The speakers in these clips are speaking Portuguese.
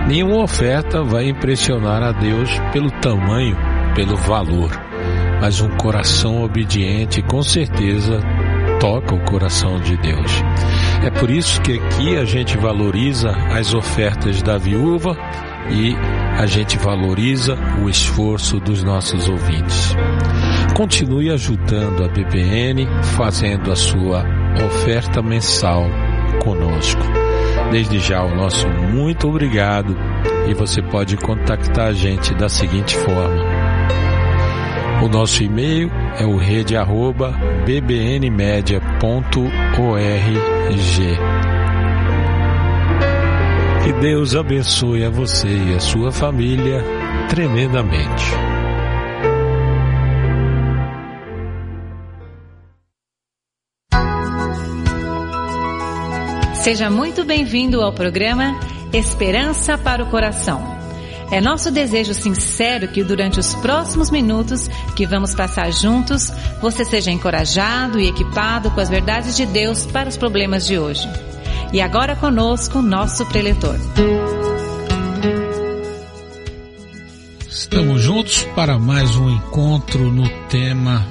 Nenhuma oferta vai impressionar a Deus pelo tamanho, pelo valor, mas um coração obediente com certeza toca o coração de Deus. É por isso que aqui a gente valoriza as ofertas da viúva e a gente valoriza o esforço dos nossos ouvintes. Continue ajudando a BBN, fazendo a sua oferta mensal conosco. Desde já o nosso muito obrigado, e você pode contactar a gente da seguinte forma: o nosso e-mail é o rede@bbnmedia.org. Que Deus abençoe a você e a sua família tremendamente. Seja muito bem-vindo ao programa Esperança para o Coração. É nosso desejo sincero que durante os próximos minutos que vamos passar juntos, você seja encorajado e equipado com as verdades de Deus para os problemas de hoje. E agora conosco, nosso preletor. Estamos juntos para mais um encontro no tema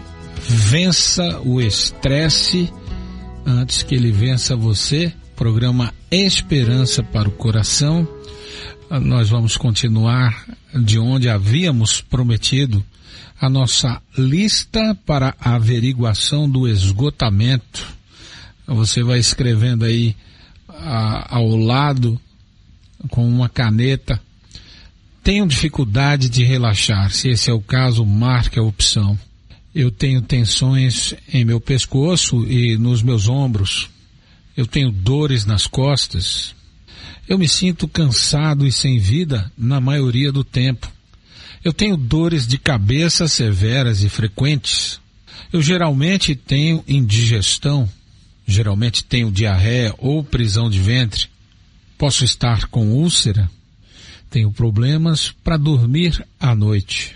Vença o Estresse antes que ele vença você. Programa Esperança para o Coração. Nós vamos continuar de onde havíamos prometido a nossa lista para a averiguação do esgotamento. Você vai escrevendo aí ao lado com uma caneta: tenho dificuldade de relaxar. Se esse é o caso, marque a opção. Eu tenho tensões em meu pescoço e nos meus ombros. Eu tenho dores nas costas. Eu me sinto cansado e sem vida na maioria do tempo. Eu tenho dores de cabeça severas e frequentes. Eu geralmente tenho indigestão. Geralmente tenho diarreia ou prisão de ventre. Posso estar com úlcera. Tenho problemas para dormir à noite.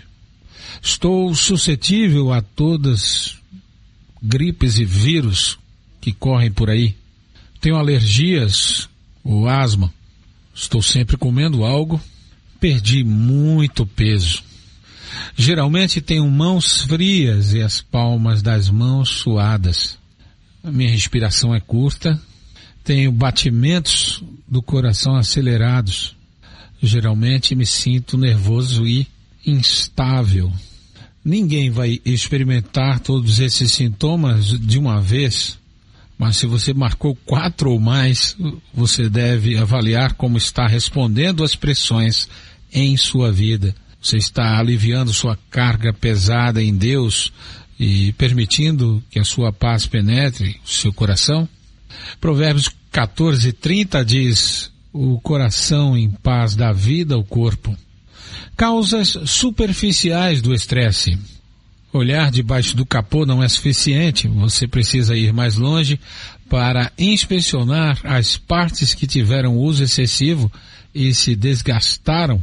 Estou suscetível a todas gripes e vírus que correm por aí. Tenho alergias ou asma. Estou sempre comendo algo. Perdi muito peso. Geralmente tenho mãos frias e as palmas das mãos suadas. A minha respiração é curta. Tenho batimentos do coração acelerados. Geralmente me sinto nervoso e instável. Ninguém vai experimentar todos esses sintomas de uma vez. Mas se você marcou 4 ou mais, você deve avaliar como está respondendo às pressões em sua vida. Você está aliviando sua carga pesada em Deus e permitindo que a sua paz penetre o seu coração? Provérbios 14:30 diz: o coração em paz dá vida ao corpo. Causas superficiais do estresse. Olhar debaixo do capô não é suficiente. Você precisa ir mais longe para inspecionar as partes que tiveram uso excessivo e se desgastaram.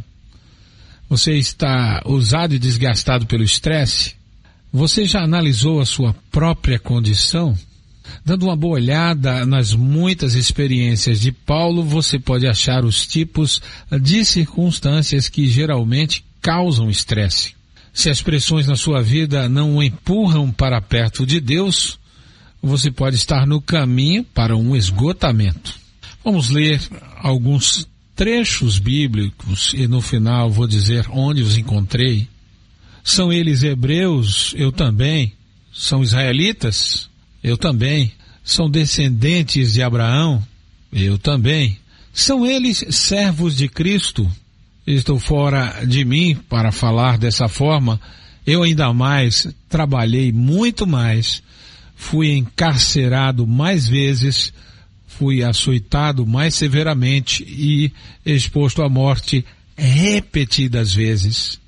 Você está usado e desgastado pelo estresse? Você já analisou a sua própria condição? Dando uma boa olhada nas muitas experiências de Paulo, você pode achar os tipos de circunstâncias que geralmente causam estresse. Se as pressões na sua vida não o empurram para perto de Deus, você pode estar no caminho para um esgotamento. Vamos ler alguns trechos bíblicos e no final vou dizer onde os encontrei. São eles hebreus? Eu também. São israelitas? Eu também. São descendentes de Abraão? Eu também. São eles servos de Cristo? Estou fora de mim para falar dessa forma. Eu ainda mais trabalhei muito mais, fui encarcerado mais vezes, fui açoitado mais severamente e exposto à morte repetidas vezes.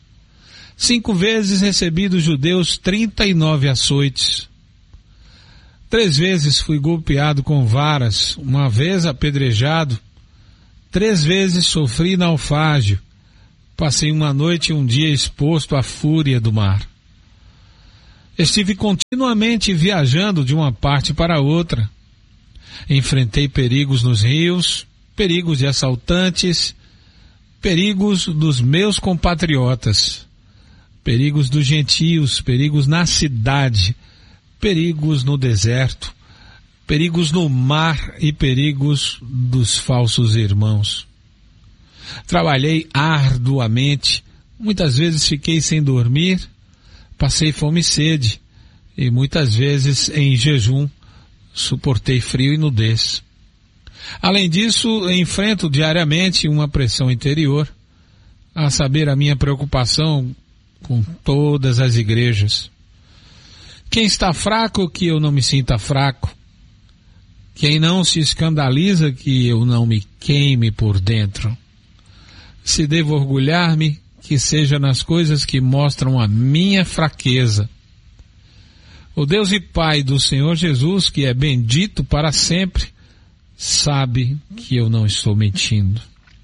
5 vezes recebi dos judeus 39 açoites. 3 vezes fui golpeado com varas, 1 vez apedrejado, 3 vezes sofri naufrágio. Passei 1 noite e 1 dia exposto à fúria do mar. Estive continuamente viajando de uma parte para outra. Enfrentei perigos nos rios, perigos de assaltantes, perigos dos meus compatriotas, perigos dos gentios, perigos na cidade, perigos no deserto, perigos no mar e perigos dos falsos irmãos. Trabalhei arduamente, muitas vezes fiquei sem dormir, passei fome e sede, e muitas vezes em jejum suportei frio e nudez. Além disso, enfrento diariamente uma pressão interior, a saber, a minha preocupação com todas as igrejas. Quem está fraco, que eu não me sinta fraco. Quem não se escandaliza, que eu não me queime por dentro. Se devo orgulhar-me, que seja nas coisas que mostram a minha fraqueza. O Deus e Pai do Senhor Jesus, que é bendito para sempre, sabe que eu não estou mentindo.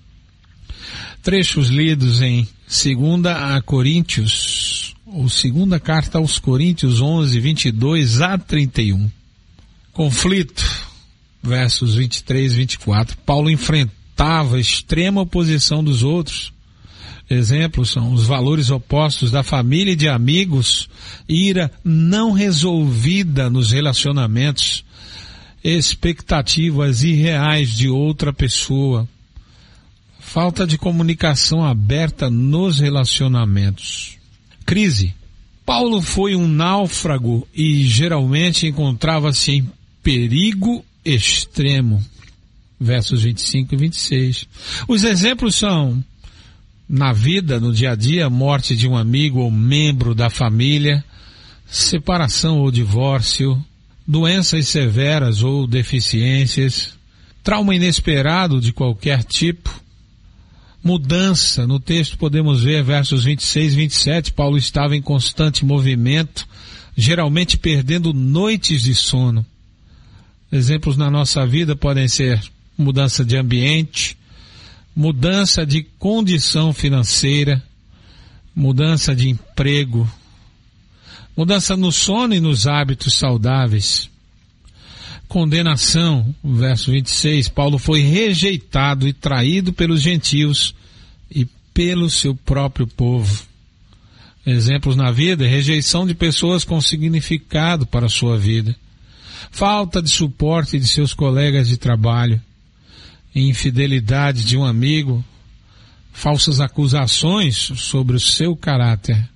Trechos lidos em 2 Coríntios, ou 2ª carta aos Coríntios 11, 22 a 31. Conflito, versos 23 e 24. Paulo enfrentava a extrema oposição dos outros. Exemplos são os valores opostos da família e de amigos, ira não resolvida nos relacionamentos, expectativas irreais de outra pessoa, falta de comunicação aberta nos relacionamentos. Crise. Paulo foi um náufrago e geralmente encontrava-se em perigo extremo. Versos 25 e 26. Os exemplos são na vida, no dia a dia, morte de um amigo ou membro da família, separação ou divórcio, doenças severas ou deficiências, trauma inesperado de qualquer tipo, mudança. No texto podemos ver versos 26 e 27, Paulo estava em constante movimento, geralmente perdendo noites de sono. Exemplos na nossa vida podem ser mudança de ambiente, mudança de condição financeira, mudança de emprego, mudança no sono e nos hábitos saudáveis. Condenação, verso 26, Paulo foi rejeitado e traído pelos gentios e pelo seu próprio povo. Exemplos na vida, rejeição de pessoas com significado para a sua vida, falta de suporte de seus colegas de trabalho, infidelidade de um amigo, falsas acusações sobre o seu caráter.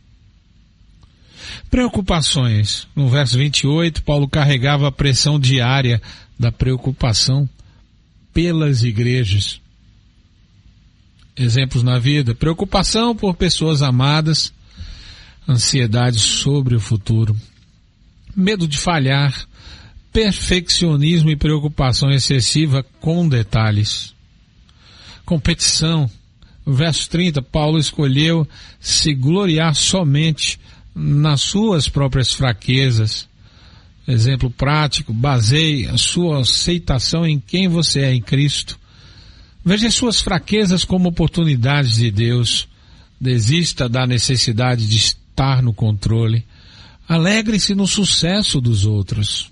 Preocupações. No verso 28, Paulo carregava a pressão diária da preocupação pelas igrejas. Exemplos na vida. Preocupação por pessoas amadas, ansiedade sobre o futuro, medo de falhar, perfeccionismo e preocupação excessiva com detalhes. Competição. No verso 30, Paulo escolheu se gloriar somente nas suas próprias fraquezas. Exemplo prático, baseie a sua aceitação em quem você é em Cristo. Veja suas fraquezas como oportunidades de Deus. Desista da necessidade de estar no controle. Alegre-se no sucesso dos outros.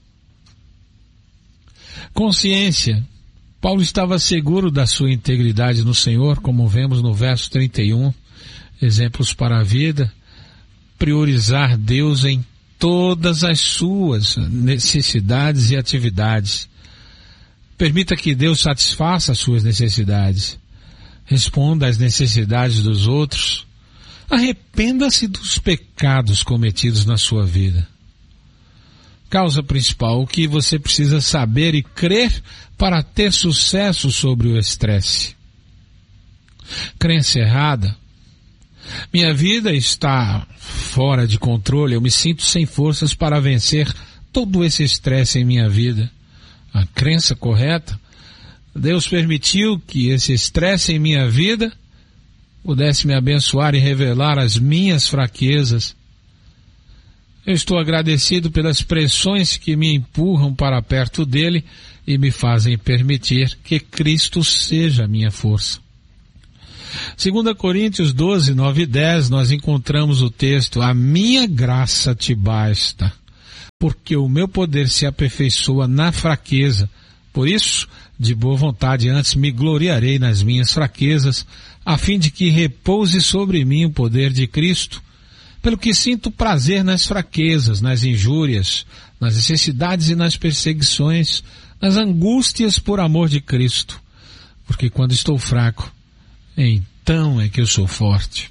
Consciência. Paulo estava seguro da sua integridade no Senhor, como vemos no verso 31. Exemplos para a vida. Priorizar Deus em todas as suas necessidades e atividades. Permita que Deus satisfaça as suas necessidades. Responda às necessidades dos outros. Arrependa-se dos pecados cometidos na sua vida. Causa principal, o que você precisa saber e crer para ter sucesso sobre o estresse. Crença errada. Minha vida está fora de controle, eu me sinto sem forças para vencer todo esse estresse em minha vida. A crença correta, Deus permitiu que esse estresse em minha vida pudesse me abençoar e revelar as minhas fraquezas. Eu estou agradecido pelas pressões que me empurram para perto dele e me fazem permitir que Cristo seja a minha força. 2 Coríntios 12, 9 e 10, nós encontramos o texto: a minha graça te basta, porque o meu poder se aperfeiçoa na fraqueza. Por isso, de boa vontade, antes me gloriarei nas minhas fraquezas, a fim de que repouse sobre mim o poder de Cristo, pelo que sinto prazer nas fraquezas, nas injúrias, nas necessidades e nas perseguições, nas angústias por amor de Cristo, porque quando estou fraco, então é que eu sou forte.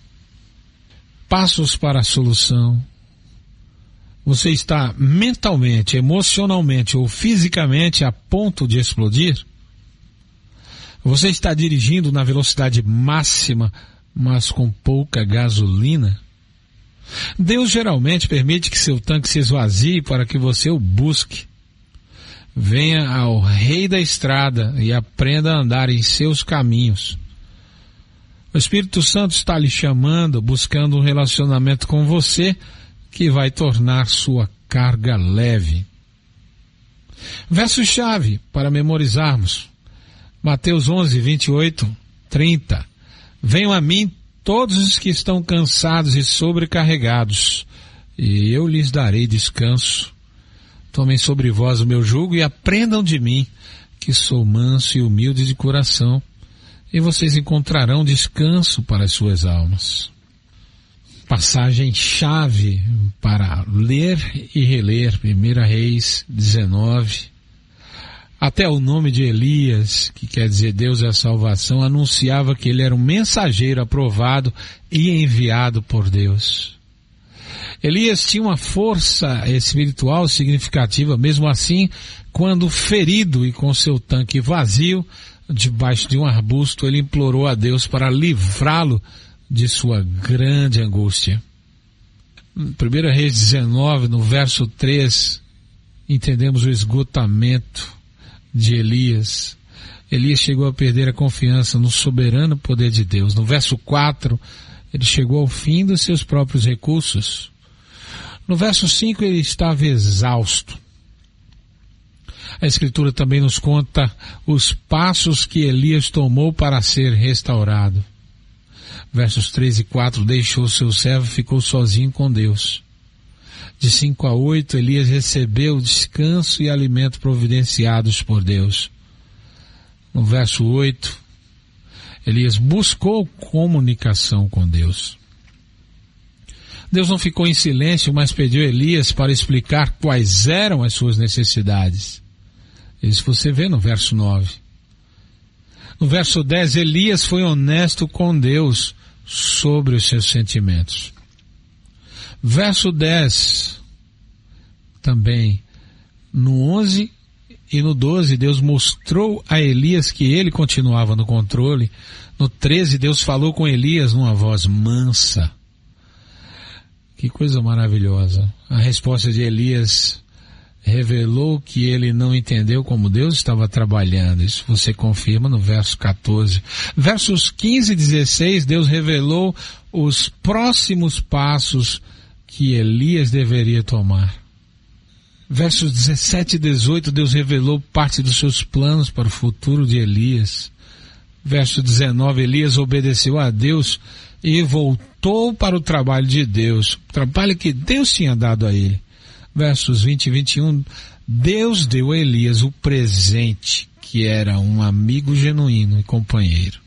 Passos para a solução. Você está mentalmente, emocionalmente ou fisicamente a ponto de explodir? Você está dirigindo na velocidade máxima, mas com pouca gasolina? Deus geralmente permite que seu tanque se esvazie para que você o busque. Venha ao Rei da Estrada e aprenda a andar em seus caminhos. O Espírito Santo está lhe chamando, buscando um relacionamento com você que vai tornar sua carga leve. Verso-chave para memorizarmos. Mateus 11, 28, 30. Venham a mim todos os que estão cansados e sobrecarregados, e eu lhes darei descanso. Tomem sobre vós o meu jugo e aprendam de mim, que sou manso e humilde de coração, e vocês encontrarão descanso para as suas almas. Passagem-chave para ler e reler, 1 Reis 19. Até o nome de Elias, que quer dizer Deus é a salvação, anunciava que ele era um mensageiro aprovado e enviado por Deus. Elias tinha uma força espiritual significativa, mesmo assim, quando ferido e com seu tanque vazio, debaixo de um arbusto, ele implorou a Deus para livrá-lo de sua grande angústia. 1 Reis 19, no verso 3, entendemos o esgotamento de Elias. Elias chegou a perder a confiança no soberano poder de Deus. No verso 4, ele chegou ao fim dos seus próprios recursos. No verso 5, ele estava exausto. A Escritura também nos conta os passos que Elias tomou para ser restaurado. Versos 3 e 4, deixou seu servo e ficou sozinho com Deus. De 5 a 8, Elias recebeu descanso e alimento providenciados por Deus. No verso 8, Elias buscou comunicação com Deus. Deus não ficou em silêncio, mas pediu a Elias para explicar quais eram as suas necessidades. Isso você vê no verso 9. No verso 10, Elias foi honesto com Deus sobre os seus sentimentos. Verso 10, também, no 11 e no 12, Deus mostrou a Elias que ele continuava no controle. No 13, Deus falou com Elias numa voz mansa. Que coisa maravilhosa. A resposta de Elias revelou que ele não entendeu como Deus estava trabalhando. Isso você confirma no verso 14. Versos 15 e 16, Deus revelou os próximos passos que Elias deveria tomar. Versos 17 e 18, Deus revelou parte dos seus planos para o futuro de Elias. Verso 19, Elias obedeceu a Deus e voltou para o trabalho de Deus, o trabalho que Deus tinha dado a ele. Versos 20 e 21, Deus deu a Elias o presente, que era um amigo genuíno e companheiro.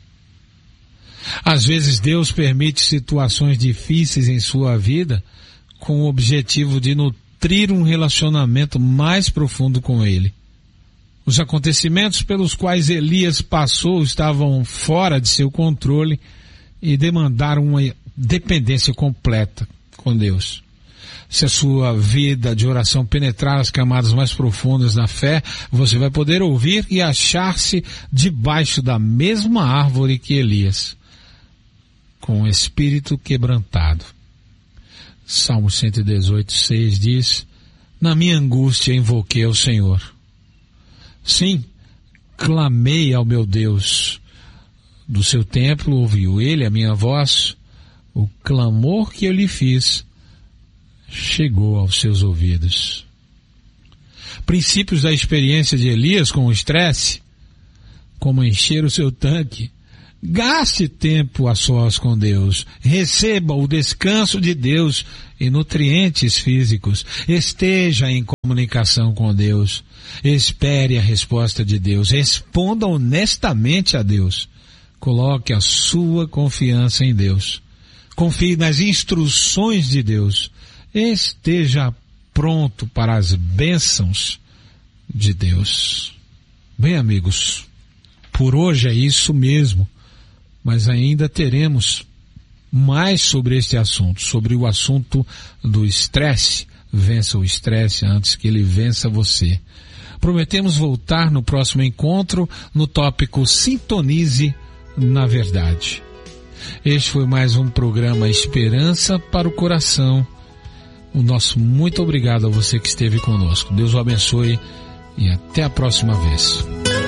Às vezes Deus permite situações difíceis em sua vida com o objetivo de nutrir um relacionamento mais profundo com Ele. Os acontecimentos pelos quais Elias passou estavam fora de seu controle e demandaram uma dependência completa com Deus. Se a sua vida de oração penetrar as camadas mais profundas da fé, você vai poder ouvir e achar-se debaixo da mesma árvore que Elias, com o espírito quebrantado. Salmo 118, 6 diz, na minha angústia invoquei ao Senhor. Sim, clamei ao meu Deus. Do seu templo ouviu ele a minha voz. O clamor que eu lhe fiz chegou aos seus ouvidos. Princípios da experiência de Elias com o estresse, como encher o seu tanque, Gaste tempo a sós com Deus. Receba o descanso de Deus e nutrientes físicos. Esteja em comunicação com Deus. Espere a resposta de Deus. Responda honestamente a Deus. Coloque a sua confiança em Deus. Confie nas instruções de Deus. Esteja pronto para as bênçãos de Deus. Bem, amigos, por hoje é isso mesmo. Mas ainda teremos mais sobre este assunto, sobre o assunto do estresse. Vença o estresse antes que ele vença você. Prometemos voltar no próximo encontro no tópico Sintonize na Verdade. Este foi mais um programa Esperança para o Coração. O nosso muito obrigado a você que esteve conosco. Deus o abençoe e até a próxima vez.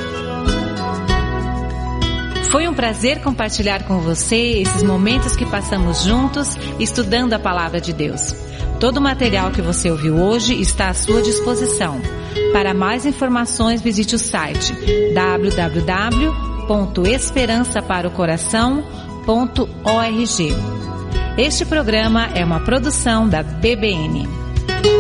Foi um prazer compartilhar com você esses momentos que passamos juntos estudando a Palavra de Deus. Todo o material que você ouviu hoje está à sua disposição. Para mais informações, visite o site www.esperançaparocoração.org. Este programa é uma produção da BBN.